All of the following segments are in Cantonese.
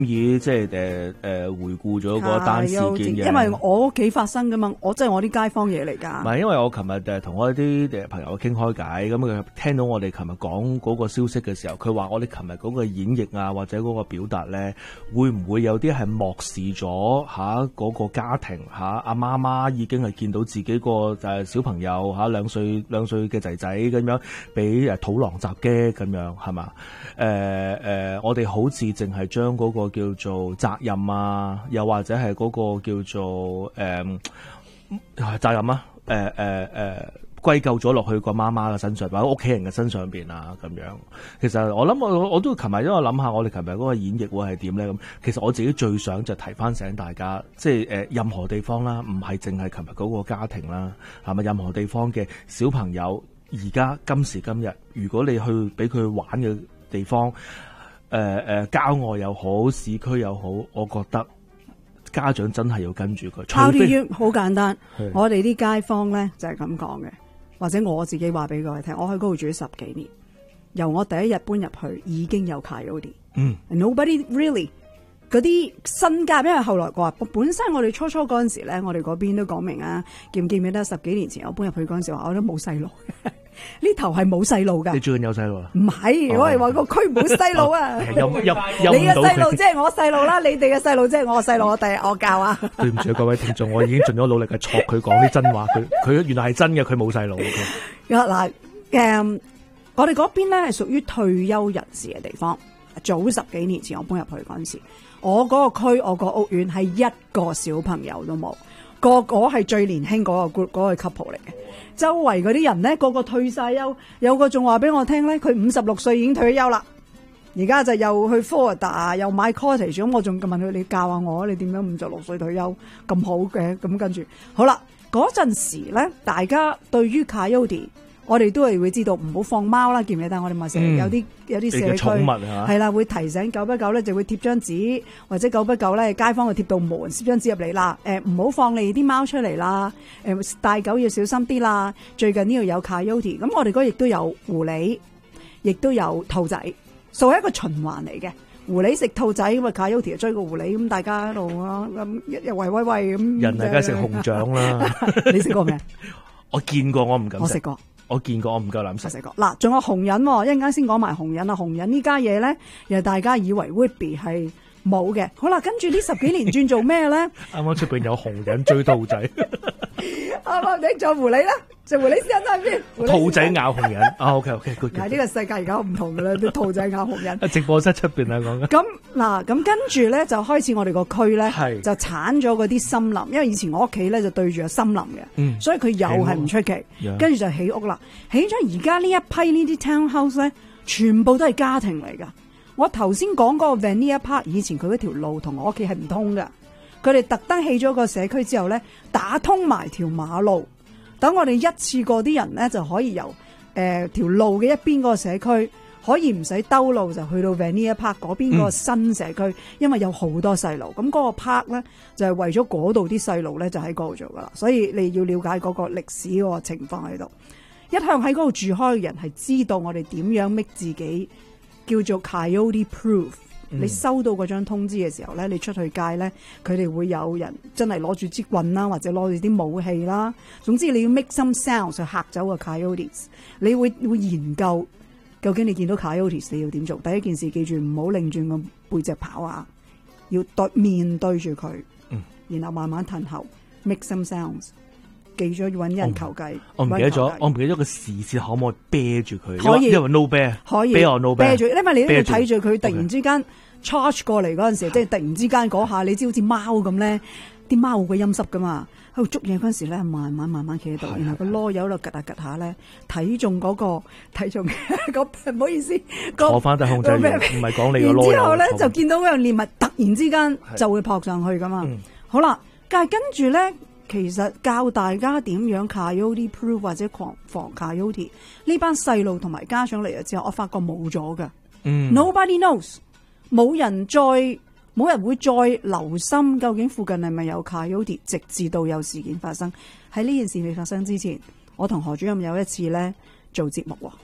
以即係回顧咗嗰單事件嘅， 因為我屋企發生噶嘛，我即係我啲街坊嘢嚟㗎。 唔係，因為我琴日同我啲朋友傾開偈，咁佢聽到我哋琴日講嗰個消息嘅時候，佢話我哋琴日嗰個演繹啊，或者嗰個表達咧，會唔會有啲係漠視咗嗰個家庭阿媽媽已經係見到自己個小朋友兩歲嘅仔仔咁樣俾土狼襲擊咁樣係嘛？我哋好似淨係將嗰個叫做責任啊，又或者係嗰個叫做責任啊，歸咎咗落去個媽媽嘅身上，或者屋企人嘅身上邊啊，咁樣。其實我諗我都琴日因為諗下我哋琴日嗰個演繹會係點咧咁。其實我自己最想就提翻醒大家，即係任何地方啦，唔係淨係琴日嗰個家庭啦，係咪任何地方嘅小朋友，而家今時今日，如果你去俾佢玩嘅地方，郊外又好，市區又好，我覺得家長真係要跟住佢。 How do you 好簡單，我哋啲街坊咧就係咁講嘅，或者我自己話俾各位聽，我喺嗰度住咗10幾年，由我第一日搬入去已經有 coyote。Nobody really 嗰啲新界，因為後來話本身我哋初嗰陣時咧，我哋嗰邊都講明啊，記唔記得10幾年前我搬入去嗰陣時話，我都冇細路。呢頭係冇細路噶， 你最近有細路啊？ 唔係，我係話個區冇細路啊！你嘅細路即係我細路啦，你哋嘅細路即係我細路，我第日我教啊！ 對唔住各位聽眾，我已經盡咗努力係戳佢講啲真話，佢原來係真嘅，佢冇細路。 嗱，我哋嗰邊咧係屬於退休人士嘅地方。早10幾年前我搬入去嗰陣時，我嗰個區我個屋苑係一個小朋友都冇，個係最年輕嗰個 group 嗰個 couple 嚟嘅。周圍嗰啲人咧，個個退晒休，有個仲話俾我聽咧，佢56歲已經退休啦，而家就又去 Florida 又買 cottage， 咁我仲問佢，你教下我，你點樣56歲退休咁好嘅？咁跟住好啦，嗰陣時咧，大家對於 coyote， 我哋都係會知道唔好放貓啦，記唔記得？我哋咪成日有啲社區係啦，會提醒久不久咧就會貼張紙，或者久不久咧街坊會貼到門，攝張紙入嚟啦。唔好放你啲貓出嚟啦。帶狗要小心啲啦。最近呢度有 coyote， 咁我哋嗰亦都有狐狸，亦都有兔仔，所以係一個循環嚟嘅。狐狸食兔仔，咁啊 coyote 追個狐狸，咁大家喺度啊，咁又喂咁。 人係梗係食熊掌啦。 你食過未？ 我見過，我唔敢食。 我食過。 我見過，我唔夠膽食過。 嗱，仲有紅人，一陣間先講埋紅人啊！紅人呢家嘢咧，又大家以為 Whitby 係冇嘅。好啦，跟住呢10幾年轉做咩咧？ 啱啱出邊有紅人追兔仔， 啱啱你做狐狸啦，做狐狸先生喺邊？ 兔仔咬紅人啊 ！OK， good。 嗱，呢個世界而家唔同噶啦，啲兔仔咬紅人。 直播室出邊啊，講緊。咁嗱，咁跟住咧就開始我哋個區咧，就剷咗嗰啲森林，因為以前我屋企咧就對住個森林嘅，所以佢又係唔出奇。跟住就起屋啦，起咗而家呢一批呢啲 townhouse 咧，全部都係家庭嚟噶。我頭先講嗰個 Vanier Park， 以前佢嗰條路同我屋企係唔通噶，佢哋特登起咗個社區之後咧，打通埋條馬路，等我哋一次過啲人咧就可以由條路嘅一邊嗰個社區，可以唔使兜路就去到 Vanier Park 嗰邊嗰個新社區，因為有好多細路，咁嗰個 park 咧就係為咗嗰度啲細路咧就喺嗰度做噶啦，所以你要了解嗰個歷史嗰個情況喺度。一向喺嗰度住開嘅人係知道我哋點樣 make 自己叫做 coyote proof。你收到嗰張通知嘅時候咧，你出去街咧，佢哋會有人真係攞住支棍啦，或者攞住啲武器啦。總之你要 make some sound 去嚇走個 coyotes。你會研究究竟你見到 coyotes 你要點做？第一件事記住唔好擰轉個背脊跑啊，要面對住佢，然後慢慢褪後 make some sounds。記咗要揾人求計， 我唔記得咗，我唔記得咗個視線可唔可以啤住佢？ 可以， 因為 no bear， 可以啤我 no bear， 啤住，因為你都要睇住佢突然之間 charge 過嚟嗰陣時，即係突然之間嗰下，你知好似貓咁咧，啲貓好鬼陰濕噶嘛，喺度捉嘢嗰陣時咧，慢慢企喺度，然後個囉柚喺度趌下趌下咧，睇中嗰個，唔好意思， 坐翻低控制員，唔係講你個囉柚。 然之後咧就見到嗰樣獵物突然之間就會撲上去噶嘛。好啦，但係跟住咧。其實教大家點樣 coyote proof 或者防 coyote 呢班細路同埋家長嚟咗之後，我發覺冇咗㗎。Nobody knows， 冇人會再留心究竟附近係咪有 coyote， 直至到有事件發生。喺呢件事未發生之前，我同何主任有一次咧做節目，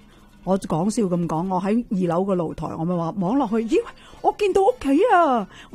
我講笑咁講，我喺2樓個露台，我咪話望落去，咦，我見到屋企啊！